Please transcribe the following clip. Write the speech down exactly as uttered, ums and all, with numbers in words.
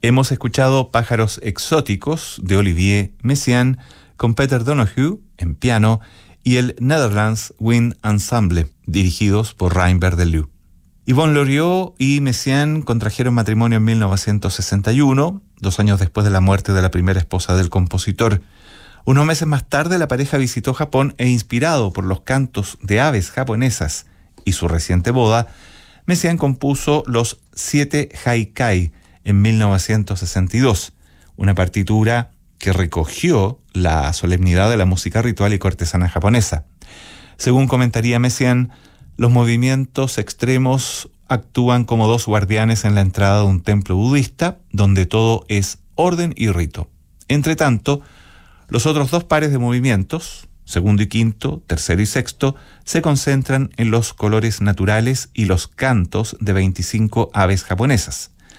Hemos escuchado Pájaros Exóticos de Olivier Messiaen con Peter Donoghue en piano y el Netherlands Wind Ensemble, dirigidos por Reinbert de Leeuw. Yvonne Loriot y Messiaen contrajeron matrimonio en mil novecientos sesenta y uno, dos años después de la muerte de la primera esposa del compositor. Unos meses más tarde, la pareja visitó Japón e, inspirado por los cantos de aves japonesas y su reciente boda, Messiaen compuso los Siete Haikai en mil novecientos sesenta y dos, una partitura que recogió la solemnidad de la música ritual y cortesana japonesa. Según comentaría Messiaen, los movimientos extremos actúan como dos guardianes en la entrada de un templo budista, donde todo es orden y rito. Entre tanto, los otros dos pares de movimientos, segundo y quinto, tercero y sexto, se concentran en los colores naturales y los cantos de veinticinco aves japonesas.